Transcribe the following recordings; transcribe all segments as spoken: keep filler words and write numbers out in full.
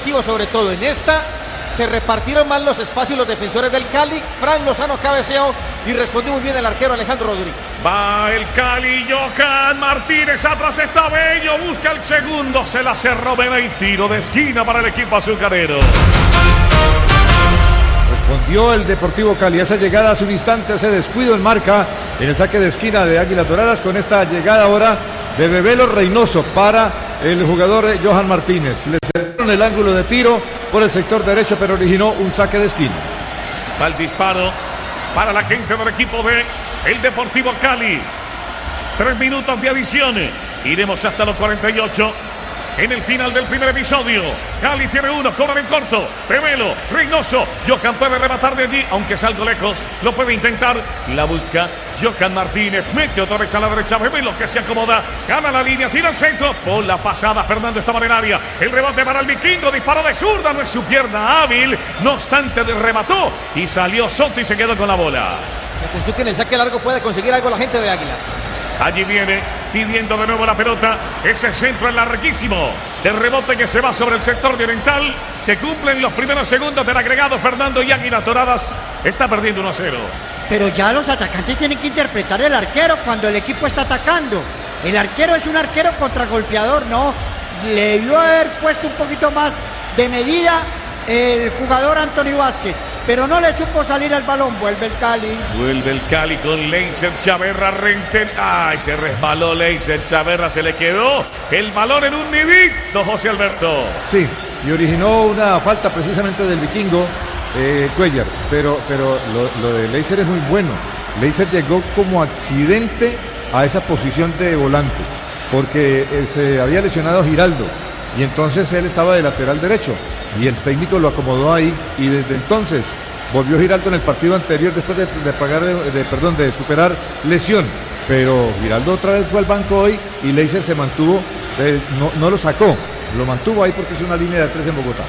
defensivo sobre todo. En esta se repartieron mal los espacios los defensores del Cali. Fran Lozano cabeceó y respondió muy bien el arquero Alejandro Rodríguez. Va el Cali, Johan Martínez, atrás está Bello, busca el segundo, se la cerró Mena y tiro de esquina para el equipo azucarero. Respondió el Deportivo Cali. Esa llegada hace un instante, ese descuido en marca en el saque de esquina de Águilas Doradas, con esta llegada ahora de Bebelo Reynoso para el jugador Johan Martínez. Le cerraron el ángulo de tiro por el sector derecho, pero originó un saque de esquina. Va el disparo para la gente del equipo de el Deportivo Cali. Tres minutos de adición. Iremos hasta los cuarenta y ocho. En el final del primer episodio, Cali tiene uno, corre en corto, Bebelo, Reynoso, Johan puede rematar de allí, aunque es algo lejos, lo puede intentar, la busca Johan Martínez, mete otra vez a la derecha, Bebelo que se acomoda, gana la línea, tira al centro, por la pasada, Fernando estaba en el área, el rebote para el vikingo, disparo de zurda, no es su pierna hábil, no obstante remató y salió Soto y se quedó con la bola. Atención que en el saque largo puede conseguir algo la gente de Águilas. Allí viene pidiendo de nuevo la pelota. Ese centro es larguísimo. De rebote que se va sobre el sector de oriental. Se cumplen los primeros segundos del agregado. Fernando y Águilas Doradas está perdiendo uno a cero. Pero ya los atacantes tienen que interpretar el arquero cuando el equipo está atacando. El arquero es un arquero contragolpeador, no. Le debió haber puesto un poquito más de medida el jugador Anthony Vázquez, pero no le supo salir al balón. Vuelve el Cali. Vuelve el Cali con Leiser Chaverra Renten. Ay, se resbaló Leiser Chaverra, se le quedó el balón en un nidito, José Alberto. Sí, y originó una falta precisamente del vikingo eh, Cuellar, pero, pero lo, lo de Leiser es muy bueno. Leiser llegó como accidente a esa posición de volante, porque eh, se había lesionado Giraldo, y entonces él estaba de lateral derecho. Y el técnico lo acomodó ahí, y desde entonces volvió Giraldo en el partido anterior después de, de pagar, de, perdón, de superar lesión. Pero Giraldo otra vez fue al banco hoy y Leiser se mantuvo, eh, no, no lo sacó, lo mantuvo ahí porque es una línea de tres en Bogotá.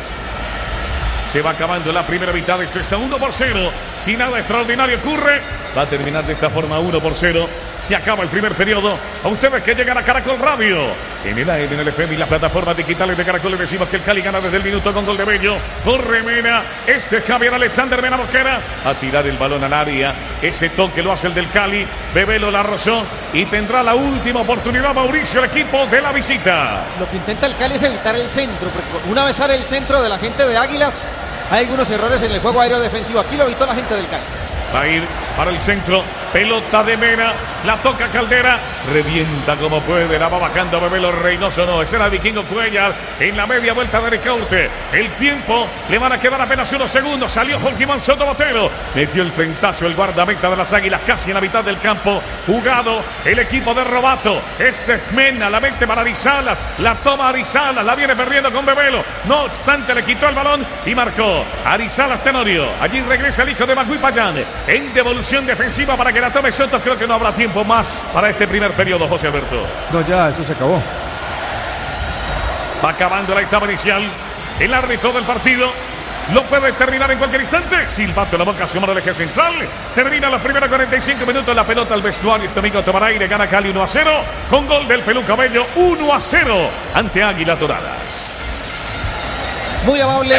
Se va acabando la primera mitad, esto está uno por cero. Si nada extraordinario ocurre, va a terminar de esta forma uno por cero. Se acaba el primer periodo. A ustedes que llegan a Caracol Radio, en el A M, en el F M y las plataformas digitales de Caracol, les decimos que el Cali gana desde el minuto con gol de Bello. Corre Mena, este es Javier Alexander Mena Mosquera, a tirar el balón al área. Ese toque lo hace el del Cali. Bebelo la rozó y tendrá la última oportunidad Mauricio, el equipo de la visita. Lo que intenta el Cali es evitar el centro, porque una vez sale el centro de la gente de Águilas, hay algunos errores en el juego aéreo defensivo. Aquí lo evitó la gente del Cali. Va a ir para el centro, pelota de Mena, la toca Caldera, revienta como puede, la va bajando Bebelo Reynoso, no, ese era el vikingo Cuellar, en la media vuelta de Ricaurte, el tiempo, le van a quedar apenas unos segundos, salió Jorge Iván Soto Botero, metió el frentazo, el guardameta de las Águilas, casi en la mitad del campo, jugado el equipo de Robato, este es Mena, la mete para Arizalas, la toma Arizalas, la viene perdiendo con Bebelo, no obstante le quitó el balón y marcó Arizalas Tenorio, allí regresa el hijo de Magui Payán, en devolución defensiva para que la tome Soto. Creo que no habrá tiempo más para este primer periodo, José Alberto. No, ya, esto se acabó. Va acabando la etapa inicial. El árbitro del partido lo puede terminar en cualquier instante. Silbato en la boca, asoma del eje central. Termina los primeros cuarenta y cinco minutos. La pelota al vestuario. Este domingo tomará aire. Gana Cali uno a cero. Con gol del Peluca Bello. uno a cero ante Águilas Doradas. Muy amable.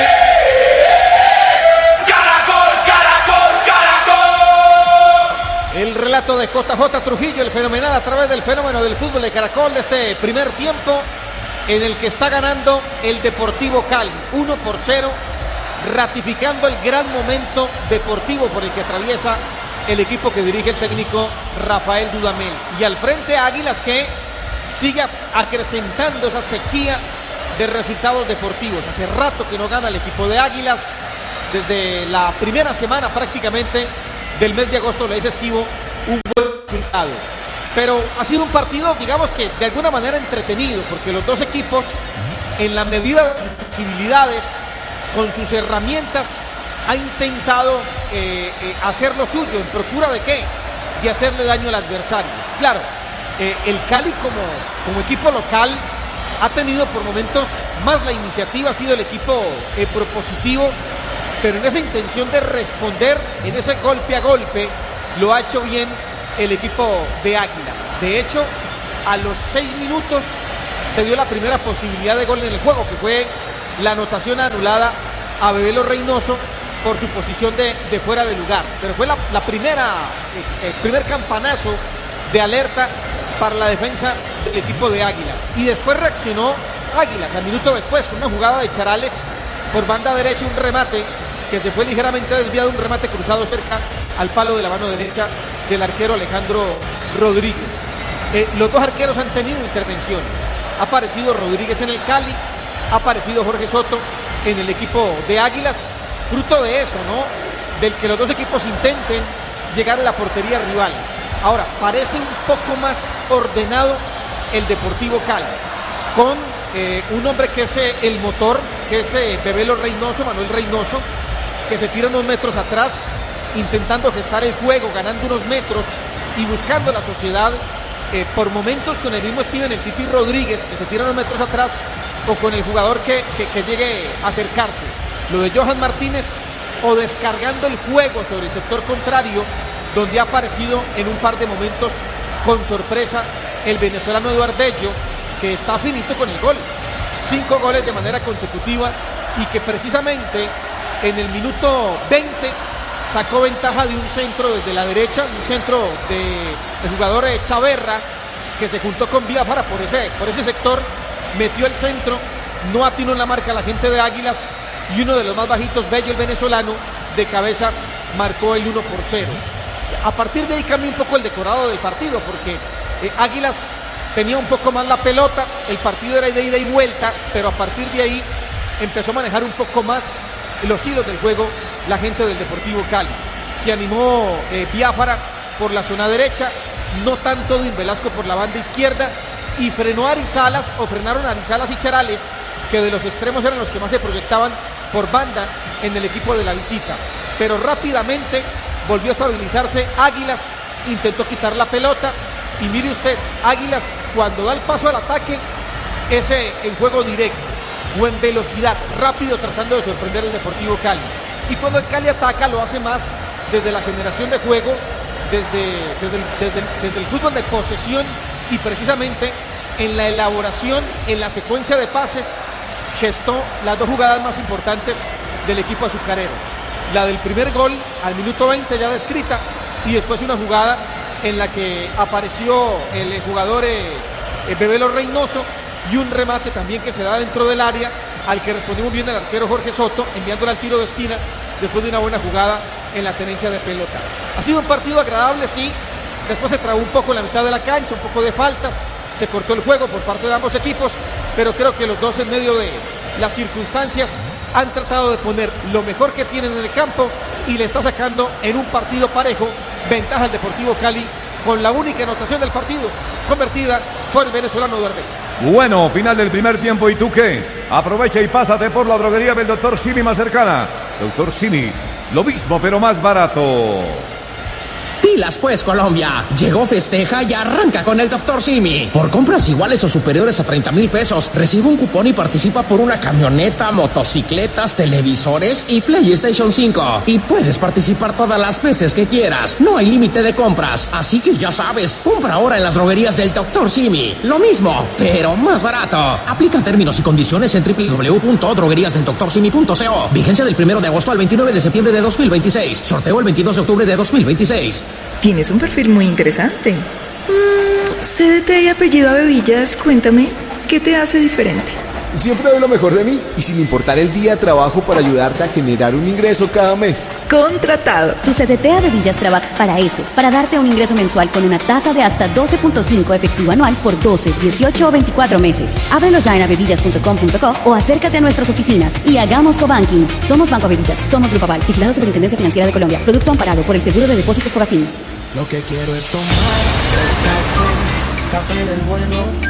El relato de J J Trujillo, el fenomenal a través del fenómeno del fútbol de Caracol de este primer tiempo en el que está ganando el Deportivo Cali uno por cero, ratificando el gran momento deportivo por el que atraviesa el equipo que dirige el técnico Rafael Dudamel. Y al frente Águilas, que sigue acrecentando esa sequía de resultados deportivos. Hace rato que no gana el equipo de Águilas, desde la primera semana prácticamente del mes de agosto, le dice Esquivo, un buen resultado. Pero ha sido un partido, digamos que de alguna manera entretenido, porque los dos equipos, en la medida de sus posibilidades, con sus herramientas, ha intentado eh, eh, hacer lo suyo. ¿En procura de qué? De hacerle daño al adversario. Claro, eh, el Cali como, como equipo local ha tenido por momentos más la iniciativa, ha sido el equipo eh, propositivo, pero en esa intención de responder, en ese golpe a golpe, lo ha hecho bien el equipo de Águilas. De hecho, a los seis minutos se dio la primera posibilidad de gol en el juego, que fue la anotación anulada a Bebelo Reynoso por su posición de, de fuera de lugar. Pero fue la, la primera, eh, el primer campanazo de alerta para la defensa del equipo de Águilas. Y después reaccionó Águilas, al minuto después, con una jugada de Charales por banda derecha, un remate que se fue ligeramente desviado, un remate cruzado cerca al palo de la mano derecha del arquero Alejandro Rodríguez. Eh, los dos arqueros han tenido intervenciones. Ha aparecido Rodríguez en el Cali, ha aparecido Jorge Soto en el equipo de Águilas, fruto de eso, ¿no? Del que los dos equipos intenten llegar a la portería rival. Ahora, parece un poco más ordenado el Deportivo Cali, con eh, un hombre que es eh, el motor, que es eh, Bebelo Reynoso, Manuel Reynoso, que se tira unos metros atrás, intentando gestar el juego, ganando unos metros y buscando la sociedad, eh, por momentos con el mismo Steven el Titi Rodríguez, que se tira unos metros atrás, o con el jugador que, que, que llegue a acercarse. Lo de Johan Martínez, o descargando el juego sobre el sector contrario, donde ha aparecido en un par de momentos con sorpresa el venezolano Eduardo Bello, que está finito con el gol. Cinco goles de manera consecutiva y que precisamente en el minuto veinte sacó ventaja de un centro desde la derecha, un centro del jugador Chaverra, que se juntó con Biafara por ese, por ese sector, metió el centro, no atinó en la marca la gente de Águilas, y uno de los más bajitos, Bello el venezolano, de cabeza marcó el uno por cero. A partir de ahí cambió un poco el decorado del partido, porque eh, Águilas tenía un poco más la pelota, el partido era de ida y vuelta, pero a partir de ahí empezó a manejar un poco más los hilos del juego la gente del Deportivo Cali. Se animó eh, Biafara por la zona derecha, no tanto Edwin Velasco por la banda izquierda, y frenó a Arizalas, o frenaron a Arizalas y Charales, que de los extremos eran los que más se proyectaban por banda en el equipo de la visita. Pero rápidamente volvió a estabilizarse Águilas, intentó quitar la pelota, y mire usted, Águilas cuando da el paso al ataque, ese en juego directo o en velocidad, rápido, tratando de sorprender al Deportivo Cali. Y cuando el Cali ataca, lo hace más desde la generación de juego, desde, desde, el, desde, el, desde el fútbol de posesión, y precisamente en la elaboración, en la secuencia de pases, gestó las dos jugadas más importantes del equipo azucarero. La del primer gol al minuto veinte ya descrita, y después una jugada en la que apareció el jugador eh, eh, Bebelo Reynoso, y un remate también que se da dentro del área, al que respondió muy bien el arquero Jorge Soto, enviándola al tiro de esquina después de una buena jugada en la tenencia de pelota. Ha sido un partido agradable, sí. Después se trabó un poco en la mitad de la cancha, un poco de faltas, se cortó el juego por parte de ambos equipos, pero creo que los dos, en medio de las circunstancias, han tratado de poner lo mejor que tienen en el campo, y le está sacando en un partido parejo ventaja al Deportivo Cali, con la única anotación del partido convertida por el venezolano Eduardo. Bueno, final del primer tiempo, ¿y tú qué? Aprovecha y pásate por la droguería del doctor Simi más cercana. doctor Simi, lo mismo pero más barato. Pilas pues, Colombia. Llegó, festeja y arranca con el doctor Simi. Por compras iguales o superiores a treinta mil pesos, recibe un cupón y participa por una camioneta, motocicletas, televisores y PlayStation cinco. Y puedes participar todas las veces que quieras. No hay límite de compras. Así que ya sabes, compra ahora en las droguerías del doctor Simi. Lo mismo, pero más barato. Aplican términos y condiciones en w w w punto droguerías del doctor simi punto co. Vigencia del primero de agosto al veintinueve de septiembre de dos mil veintiséis. Sorteo el veintidós de octubre de dos mil veintiséis. Tienes un perfil muy interesante. Mm, C D T y apellido Abevillas, cuéntame, ¿qué te hace diferente? Siempre doy lo mejor de mí y sin importar el día trabajo para ayudarte a generar un ingreso cada mes. Contratado. Tu C D T Abevillas trabaja para eso, para darte un ingreso mensual con una tasa de hasta doce punto cinco efectivo anual por doce, dieciocho o veinticuatro meses. Ábrelo ya en abevillas punto com punto co o acércate a nuestras oficinas y hagamos cobanking. Somos Banco Abevillas, somos Grupo Aval, vigilado Superintendencia Financiera de Colombia. Producto amparado por el Seguro de Depósitos Fogafín. Lo que quiero es tomar café, café del bueno.